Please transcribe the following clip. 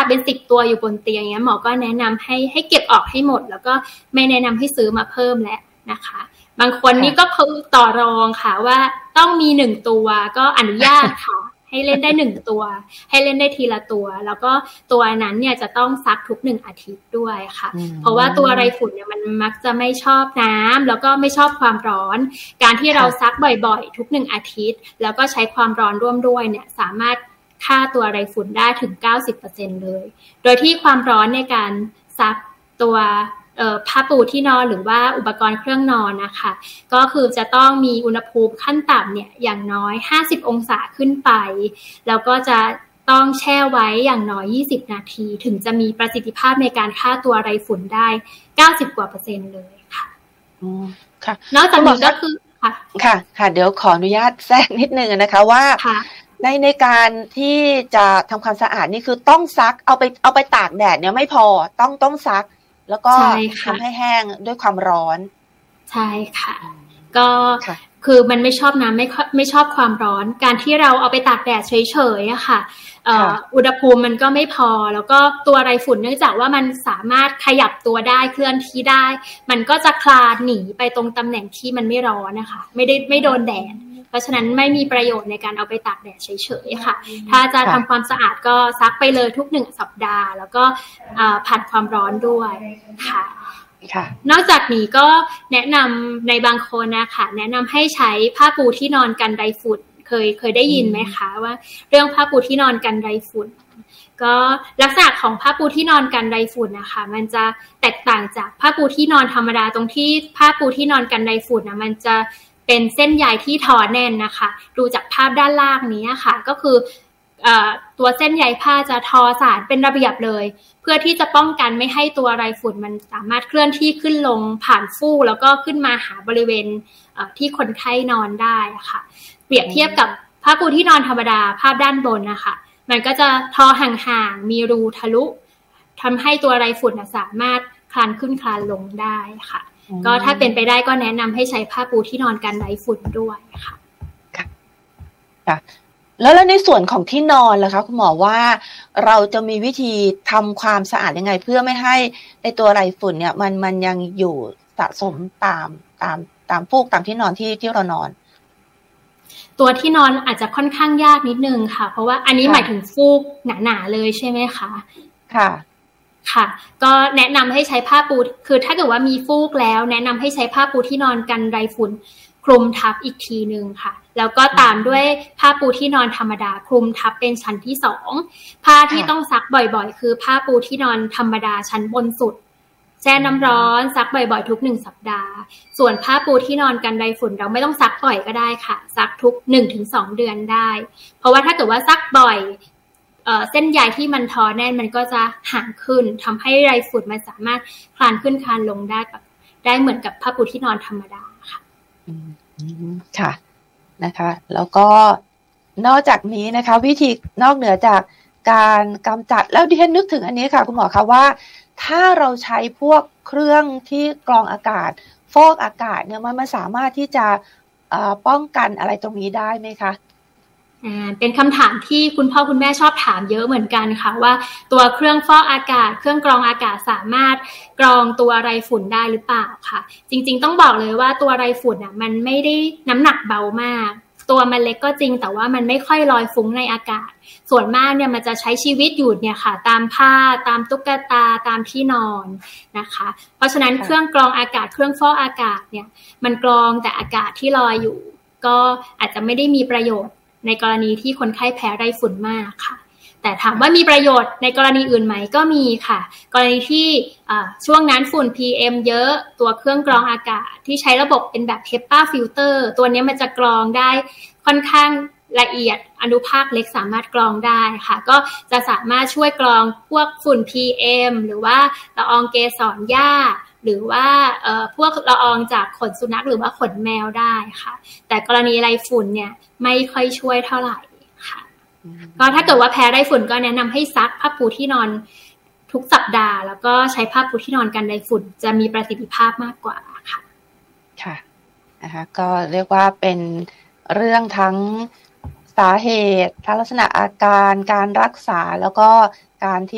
เป็น10ตัวอยู่บนเตียงเงี้ยหมอก็แนะนำให้เก็บออกให้หมดแล้วก็ไม่แนะนำให้ซื้อมาเพิ่มแล้วนะคะบางคนนี่ก็คือต่อรองค่ะว่าต้องมี1ตัวก็อนุญาตค่ะให้เล่นได้1ตัวให้เล่นได้ทีละตัวแล้วก็ตัวนั้นเนี่ยจะต้องซักทุก1อาทิตย์ด้วยค่ะเพราะว่าตัวไรฝุ่นเนี่ยมันมักจะไม่ชอบน้ำแล้วก็ไม่ชอบความร้อนการที่เราซักบ่อยๆทุก1อาทิตย์แล้วก็ใช้ความร้อนร่วมด้วยเนี่ยสามารถฆ่าตัวไรฝุ่นได้ถึง 90% เลยโดยที่ความร้อนในการซักตัวผ้าปูที่นอนหรือว่าอุปกรณ์เครื่องนอนนะคะก็คือจะต้องมีอุณหภูมิขั้นต่ำเนี่ยอย่างน้อย50องศาขึ้นไปแล้วก็จะต้องแช่ไว้อย่างน้อย20นาทีถึงจะมีประสิทธิภาพในการฆ่าตัวไรฝุ่นได้90%กว่าเลยค่ะค่ะนอกจากนี้ก็คือค่ะเดี๋ยวขออนุญาตแทรกนิดนึงนะคะว่าในการที่จะทำความสะอาดนี่คือต้องซักเอาไปตากแดดเนี่ยไม่พอต้องซักแล้วก็ทำให้แห้งด้วยความร้อนใช่ค่ะก็คือมันไม่ชอบน้ำไม่ชอบความร้อนการที่เราเอาไปตากแดดเฉยๆอะค่ะอุณหภูมิมันก็ไม่พอแล้วก็ตัวไรฝุ่นเนื่องจากว่ามันสามารถขยับตัวได้เคลื่อนที่ได้มันก็จะคลานหนีไปตรงตำแหน่งที่มันไม่ร้อนนะคะไม่โดนแดดเพราะฉะนั้นไม่มีประโยชน์ในการเอาไปตากแดดเฉยๆค่ะถ้าจะทำความสะอาดก็ซักไปเลยทุก1สัปดาห์แล้วก็ผ่านความร้อนด้วยค่ะนอกจากนี้ก็แนะนำในบางคนนะคะแนะนำให้ใช้ผ้าปูที่นอนกันไรฝุ่นเคยได้ยินไหมคะว่าเรื่องผ้าปูที่นอนกันไรฝุ่นก็ลักษณะของผ้าปูที่นอนกันไรฝุ่นนะคะมันจะแตกต่างจากผ้าปูที่นอนธรรมดาตรงที่ผ้าปูที่นอนกันไรฝุ่นนะมันจะเป็นเส้นใยที่ทอแน่นนะคะดูจากภาพด้านล่างนี้ค่ะก็คือตัวเส้นใยผ้าจะทอสานเป็นระเบียบเลยเพื่อที่จะป้องกันไม่ให้ตัวไรฝุ่นมันสามารถเคลื่อนที่ขึ้นลงผ่านฟูกแล้วก็ขึ้นมาหาบริเวณที่คนไข้นอนได้ค่ะเปรียบเทียบกับผ้าปูที่นอนธรรมดาภาพด้านบนนะคะมันก็จะทอห่างๆมีรูทะลุทำให้ตัวไรฝุ่นสามารถคลานขึ้นคลานลงได้ค่ะก็ถ้าเป็นไปได้ก็แนะนำให้ใช้ผ้าปูที่นอนกันไรฝุ่นด้วยค่ะค่ะแล้วในส่วนของที่นอนล่ะคะคุณหมอว่าเราจะมีวิธีทำความสะอาดยังไงเพื่อไม่ให้ไอตัวไรฝุ่นเนี่ยมันยังอยู่สะสมตามฟูกตามที่นอนที่เรานอนตัวที่นอนอาจจะค่อนข้างยากนิดนึงค่ะเพราะว่าอันนี้หมายถึงฟูกหนาๆเลยใช่ไหมคะค่ะก็แนะนำให้ใช้ผ้าปูคือถ้าเกิดว่ามีฟูกแล้วแนะนำให้ใช้ผ้าปูที่นอนกันไรฝุ่นคลุมทับอีกทีนึงค่ะแล้วก็ตามด้วยผ้าปูที่นอนธรรมดาคลุมทับเป็นชั้นที่2ผ้าที่ต้องซักบ่อยๆคือผ้าปูที่นอนธรรมดาชั้นบนสุดแช่น้ำร้อนซักบ่อยๆทุก1สัปดาห์ส่วนผ้าปูที่นอนกันไรฝุ่นเราไม่ต้องซักบ่อยก็ได้ค่ะซักทุก 1-2 เดือนได้เพราะว่าถ้าเกิดว่าซักบ่อยเส้นใยที่มันทอแน่นมันก็จะห่างขึ้นทำให้ไรฝุ่นมันสามารถคลานขึ้นคลานลงได้เหมือนกับผ้าปูที่นอนธรรมดาค่ะค่ะนะคะแล้วก็นอกจากนี้นะคะวิธีนอกเหนือจากการกำจัดแล้วดิฉันนึกถึงอันนี้ค่ะคุณหมอคะว่าถ้าเราใช้พวกเครื่องที่กรองอากาศฟอกอากาศเนี่ยมันสามารถที่จะป้องกันอะไรตรงนี้ได้ไหมคะเป็นคำถามที่คุณพ่อคุณแม่ชอบถามเยอะเหมือนกันค่ะว่าตัวเครื่องฟอกอากาศเครื่องกรองอากาศสามารถกรองตัวไรฝุ่นได้หรือเปล่าค่ะจริงๆต้องบอกเลยว่าตัวไรฝุ่นมันไม่ได้น้ำหนักเบามากตัวมันเล็กก็จริงแต่ว่ามันไม่ค่อยลอยฟุ้งในอากาศส่วนมากเนี่ยมันจะใช้ชีวิตอยู่เนี่ยค่ะตามผ้าตามตุ๊กตาตามที่นอนนะคะเพราะฉะนั้นเครื่องกรองอากาศเครื่องฟอกอากาศเนี่ยมันกรองแต่อากาศที่ลอยอยู่ก็อาจจะไม่ได้มีประโยชน์ในกรณีที่คนไข้แพ้ไรฝุ่นมากค่ะแต่ถามว่ามีประโยชน์ในกรณีอื่นไหมก็มีค่ะกรณีที่ช่วงนั้นฝุ่น PM เยอะตัวเครื่องกรองอากาศที่ใช้ระบบเป็นแบบ HEPA filter ตัวนี้มันจะกรองได้ค่อนข้างละเอียดอนุภาคเล็กสามารถกรองได้ค่ะก็จะสามารถช่วยกรองพวกฝุ่น PM หรือว่าละอองเกสรหญ้าหรือว่าพวกละอองจากขนสุนัขหรือว่าขนแมวได้ค่ะแต่กรณีไรฝุ่นเนี่ยไม่ค่อยช่วยเท่าไหร่ค่ะก็ถ้าเกิดว่าแพ้ไรฝุ่นก็แนะนำให้ซักผ้าปูที่นอนทุกสัปดาห์แล้วก็ใช้ผ้าปูที่นอนกันไรฝุ่นจะมีประสิทธิภาพมากกว่าค่ะค่ะนะคะก็เรียกว่าเป็นเรื่องทั้งสาเหตุทั้งลักษณะอาการการรักษาแล้วก็การที่